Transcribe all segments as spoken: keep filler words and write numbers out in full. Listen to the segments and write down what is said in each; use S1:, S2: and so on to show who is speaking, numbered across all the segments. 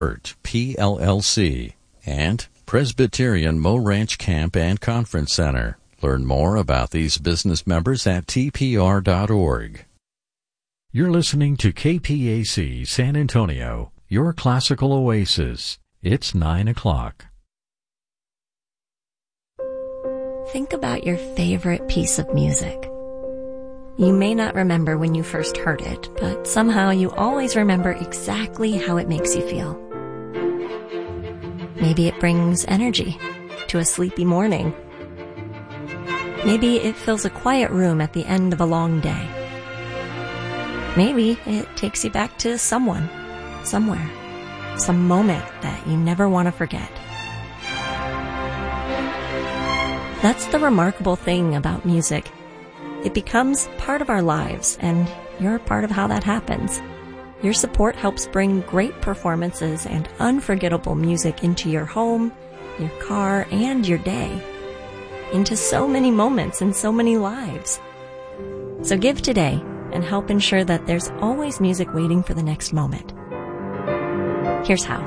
S1: P L L C, and Presbyterian Mo Ranch Camp and Conference Center. Learn more about these business members at T P R dot org. You're listening to K P A C San Antonio, your classical oasis. It's nine o'clock.
S2: Think about your favorite piece of music. You may not remember when you first heard it, but somehow you always remember exactly how it makes you feel. Maybe it brings energy to a sleepy morning. Maybe it fills a quiet room at the end of a long day. Maybe it takes you back to someone, somewhere, some moment that you never want to forget. That's the remarkable thing about music. It becomes part of our lives, and you're a part of how that happens. Your support helps bring great performances and unforgettable music into your home, your car, and your day. Into so many moments and so many lives. So give today and help ensure that there's always music waiting for the next moment. Here's how.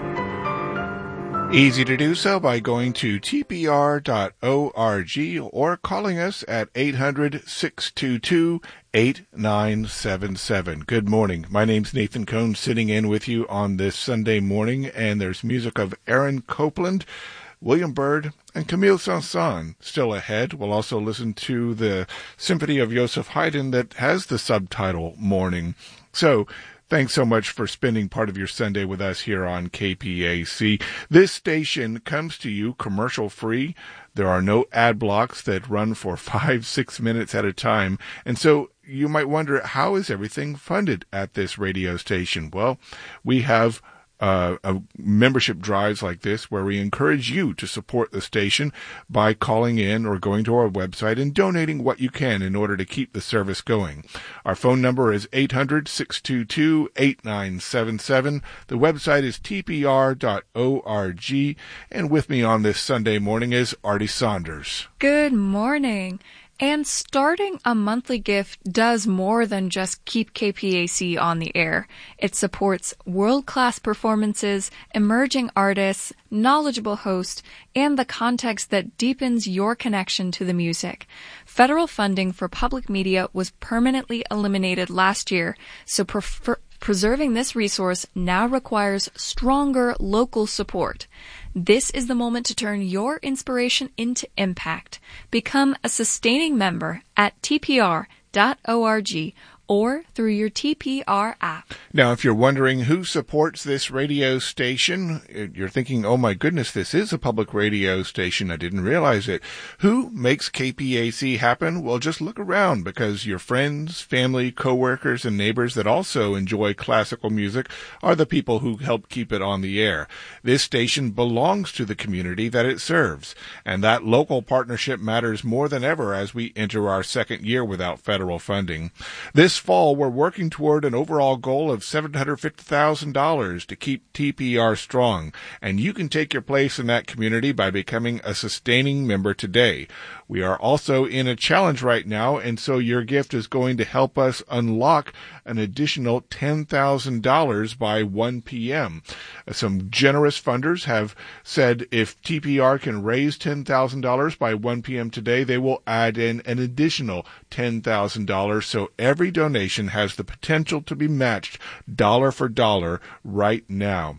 S3: Easy to do so by going to T P R dot org or calling us at eight hundred, six two two, eight nine seven seven. Good morning. My name's Nathan Cohn, sitting in with you on this Sunday morning, and there's music of Aaron Copland, William Byrd, and Camille Saint-Saëns still ahead. We'll also listen to the Symphony of Joseph Haydn that has the subtitle Morning. So, thanks so much for spending part of your Sunday with us here on K P A C. This station comes to you commercial-free. There are no ad blocks that run for five, six minutes at a time. And so you might wonder, how is everything funded at this radio station? Well, we have Uh, uh, membership drives like this where we encourage you to support the station by calling in or going to our website and donating what you can in order to keep the service going. Our phone number is eight hundred, six two two, eight nine seven seven. The website is T P R dot org. And with me on this Sunday morning is Artie Saunders.
S4: Good morning. And starting a monthly gift does more than just keep K P A C on the air. It supports world-class performances, emerging artists, knowledgeable hosts, and the context that deepens your connection to the music. Federal funding for public media was permanently eliminated last year, so prefer- preserving this resource now requires stronger local support. This is the moment to turn your inspiration into impact. Become a sustaining member at T P R dot org or through your T P R app.
S3: Now, if you're wondering who supports this radio station, you're thinking, oh my goodness, this is a public radio station. I didn't realize it. Who makes K P A C happen? Well, just look around, because your friends, family, coworkers, and neighbors that also enjoy classical music are the people who help keep it on the air. This station belongs to the community that it serves, and that local partnership matters more than ever as we enter our second year without federal funding. This This fall, we're working toward an overall goal of seven hundred fifty thousand dollars to keep T P R strong, and you can take your place in that community by becoming a sustaining member today. We are also in a challenge right now, and so your gift is going to help us unlock an additional ten thousand dollars by one p.m. Some generous funders have said if T P R can raise ten thousand dollars by one p.m. today, they will add in an additional ten thousand dollars, so every donation has the potential to be matched dollar for dollar right now.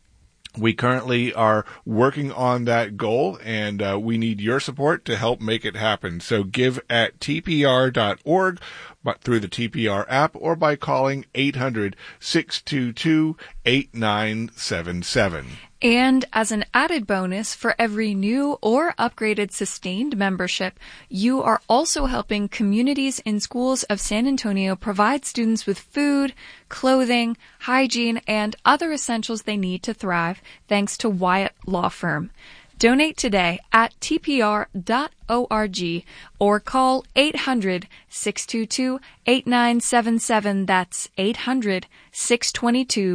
S3: We currently are working on that goal, and uh, we need your support to help make it happen. So give at T P R dot org, but through the T P R app, or by calling eight hundred, six two two, eight nine seven seven.
S4: And as an added bonus, for every new or upgraded sustained membership, you are also helping communities in schools of San Antonio provide students with food, clothing, hygiene, and other essentials they need to thrive, thanks to Wyatt Law Firm. Donate today at T P R dot org or call eight hundred, six two two, eight nine seven seven. That's eight hundred, six two two,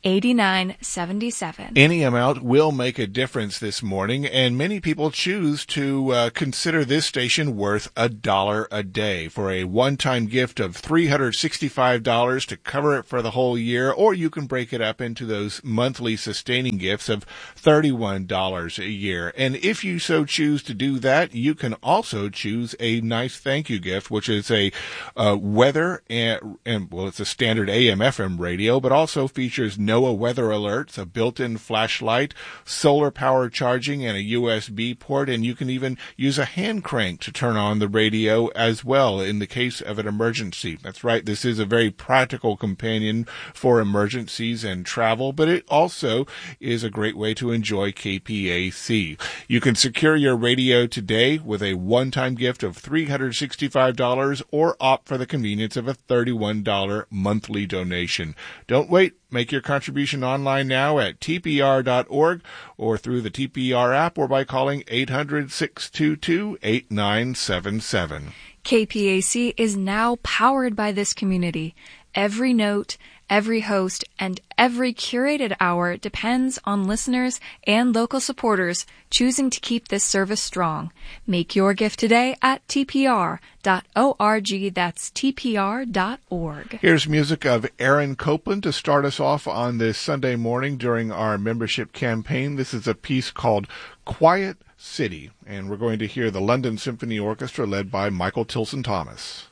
S4: eighty-nine seventy-seven.
S3: Any amount will make a difference this morning, and many people choose to uh, consider this station worth a dollar a day for a one-time gift of three hundred sixty-five dollars to cover it for the whole year, or you can break it up into those monthly sustaining gifts of thirty-one dollars a year. And if you so choose to do that, you can also choose a nice thank you gift, which is a uh, weather and, and, well, it's a standard A M F M radio, but also features NOAA weather alerts, a built-in flashlight, solar power charging, and a U S B port, and you can even use a hand crank to turn on the radio as well in the case of an emergency. That's right, this is a very practical companion for emergencies and travel, but it also is a great way to enjoy K P A C. You can secure your radio today with a one-time gift of three hundred sixty-five dollars or opt for the convenience of a thirty-one dollars monthly donation. Don't wait. Make your contribution online now at T P R dot org or through the T P R app or by calling eight hundred, six two two, eight nine seven seven.
S4: K P A C is now powered by this community. Every note, every host, and every curated hour depends on listeners and local supporters choosing to keep this service strong. Make your gift today at T P R dot org. That's T P R dot org.
S3: Here's music of Aaron Copland to start us off on this Sunday morning during our membership campaign. This is a piece called Quiet City, and we're going to hear the London Symphony Orchestra led by Michael Tilson Thomas.